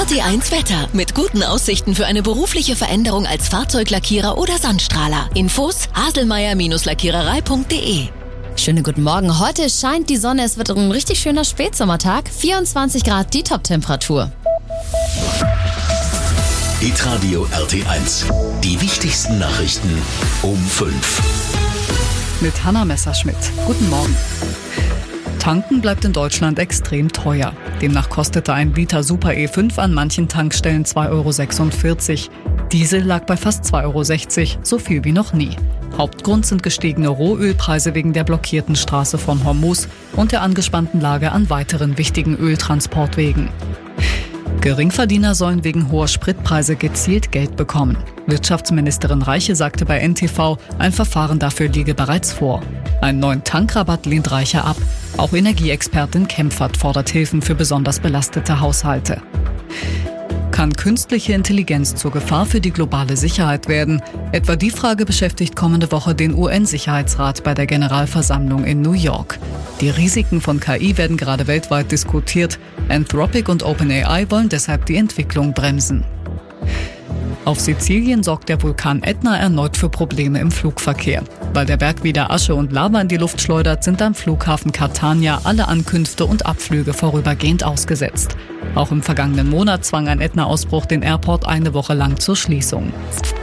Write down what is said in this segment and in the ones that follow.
RT1 Wetter. Mit guten Aussichten für eine berufliche Veränderung als Fahrzeuglackierer oder Sandstrahler. Infos haselmeier-lackiererei.de. Schönen guten Morgen. Heute scheint die Sonne. Es wird ein richtig schöner Spätsommertag. 24 Grad die Toptemperatur. Hitradio RT1. Die wichtigsten Nachrichten um 5. Mit Hanna Messerschmidt. Guten Morgen. Tanken bleibt in Deutschland extrem teuer. Demnach kostete ein Liter Super E5 an manchen Tankstellen 2,46 €. Diesel lag bei fast 2,60 €, so viel wie noch nie. Hauptgrund sind gestiegene Rohölpreise wegen der blockierten Straße von Hormuz und der angespannten Lage an weiteren wichtigen Öltransportwegen. Geringverdiener sollen wegen hoher Spritpreise gezielt Geld bekommen. Wirtschaftsministerin Reiche sagte bei NTV, ein Verfahren dafür liege bereits vor. Einen neuen Tankrabatt lehnt Reiche ab. Auch Energieexpertin Kempfert fordert Hilfen für besonders belastete Haushalte. Kann künstliche Intelligenz zur Gefahr für die globale Sicherheit werden? Etwa die Frage beschäftigt kommende Woche den UN-Sicherheitsrat bei der Generalversammlung in New York. Die Risiken von KI werden gerade weltweit diskutiert. Anthropic und OpenAI wollen deshalb die Entwicklung bremsen. Auf Sizilien sorgt der Vulkan Ätna erneut für Probleme im Flugverkehr. Weil der Berg wieder Asche und Lava in die Luft schleudert, sind am Flughafen Catania alle Ankünfte und Abflüge vorübergehend ausgesetzt. Auch im vergangenen Monat zwang ein Ätna-Ausbruch den Airport eine Woche lang zur Schließung.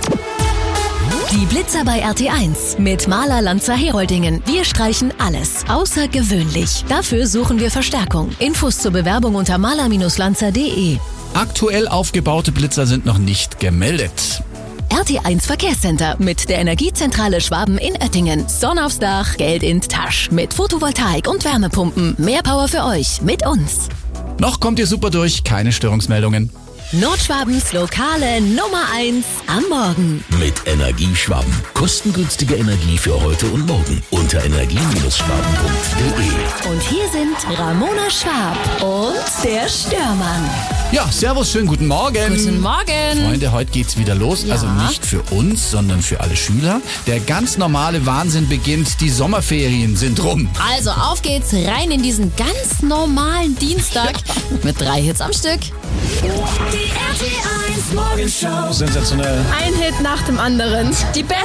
Die Blitzer bei RT1 mit Maler Lanzer Heroldingen. Wir streichen alles außergewöhnlich. Dafür suchen wir Verstärkung. Infos zur Bewerbung unter maler-lanzer.de. Aktuell aufgebaute Blitzer sind noch nicht gemeldet. RT1 Verkehrscenter mit der Energiezentrale Schwaben in Oettingen. Sonne aufs Dach, Geld in die Tasche. Mit Photovoltaik und Wärmepumpen. Mehr Power für euch mit uns. Noch kommt ihr super durch, keine Störungsmeldungen. Nordschwabens lokale Nummer 1 am Morgen. Mit Energieschwaben. Kostengünstige Energie für heute und morgen. Unter energie-schwaben.de. Und hier sind Ramona Schwab und der Störmann. Ja, servus, schönen guten Morgen. Guten Morgen. Freunde, heute geht's wieder los. Ja. Also nicht für uns, sondern für alle Schüler. Der ganz normale Wahnsinn beginnt. Die Sommerferien sind rum. Also auf geht's rein in diesen ganz normalen Dienstag mit 3 Hits am Stück. Die RT1 Morgenshow. Sensationell. Ein Hit nach dem anderen. Die